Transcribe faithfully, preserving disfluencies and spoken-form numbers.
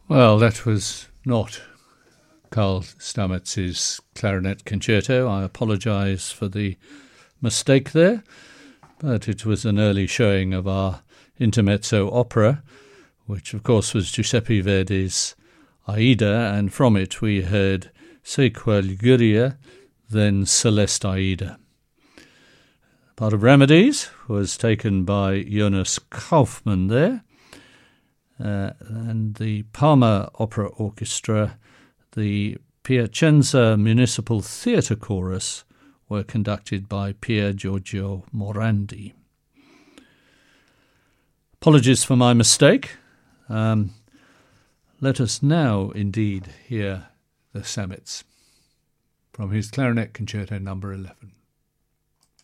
Well, that was not Carl Stammetz's clarinet concerto. I apologise for the mistake there, but it was an early showing of our intermezzo opera, which of course was Giuseppe Verdi's Aida, and from it we heard Se quel Liguria, then Celeste Aida. Part of Remedies was taken by Jonas Kaufmann there, uh, and the Parma Opera Orchestra, the Piacenza Municipal Theatre Chorus, were conducted by Pier Giorgio Morandi. Apologies for my mistake. Um, let us now indeed hear the Sametz from his Clarinet Concerto number eleven.